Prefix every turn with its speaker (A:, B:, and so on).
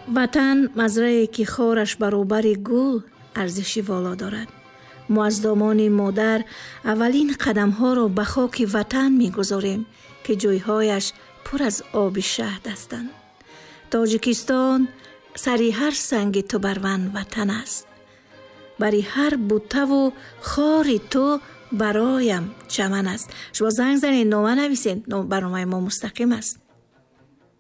A: ватан мазрае ки хораш баробари гул арзиши воло дорад. мо аз домони модар аввалин қадамҳоро ба хоки ватан мегузорем ки ҷойҳояш пур аз оби шаҳд ҳастанд. тоҷикистон сари ҳар санги ту барван ватан аст. бари ҳар бутаву хори ту бароям чаман аст. шумо занг занед, нома нависед, барномаи мо мустақим аст.